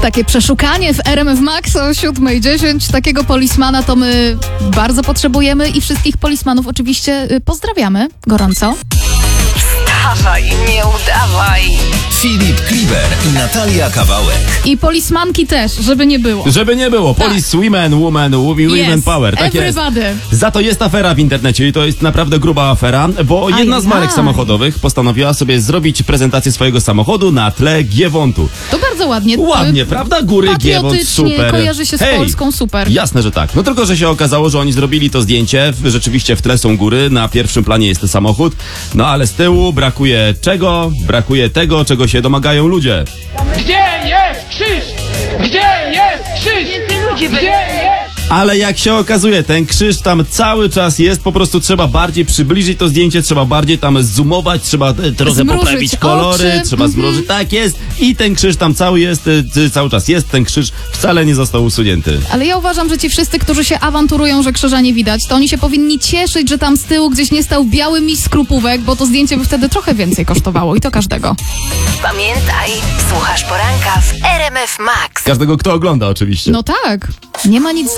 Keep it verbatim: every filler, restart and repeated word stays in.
Takie przeszukanie w R M F Max o siódma dziesięć. Takiego polismana to my bardzo potrzebujemy i wszystkich polismanów oczywiście pozdrawiamy gorąco. Wstawaj, nie udawaj. Filip Kliber i Natalia Kawałek. I polismanki też, żeby nie było. Żeby nie było. Tak. Police, women, woman, women Yes, power. Tak jest. everybody. Za to jest afera w internecie i to jest naprawdę gruba afera, bo jedna z Ajaj. marek samochodowych postanowiła sobie zrobić prezentację swojego samochodu na tle Giewontu. To bardzo ładnie. Ładnie, prawda? Góry, Giewont, Patriotycznie, super. kojarzy się z Hej, Polską, super. Jasne, że tak. No tylko, że się okazało, że oni zrobili to zdjęcie, w- rzeczywiście w tle są góry, na pierwszym planie jest ten samochód, no ale z tyłu brakuje czego? Brakuje tego, czego się domagają ludzie. Gdzie jest krzyż? Gdzie jest krzyż? Ludzie Gdzie jest? Ale jak się okazuje, ten krzyż tam cały czas jest, po prostu trzeba bardziej przybliżyć to zdjęcie, trzeba bardziej tam zoomować, trzeba e, trochę Zmrużyć poprawić kolory, oczy. trzeba Mhm. zmrużyć, tak jest. I ten krzyż tam cały jest, e, cały czas jest, ten krzyż wcale nie został usunięty. Ale ja uważam, że ci wszyscy, którzy się awanturują, że krzyża nie widać, to oni się powinni cieszyć, że tam z tyłu gdzieś nie stał biały miś skrupówek, bo to zdjęcie by wtedy trochę więcej kosztowało i to każdego. Pamiętaj, słuchasz poranka w R M F Max. Każdego, kto ogląda oczywiście. No tak, nie ma nic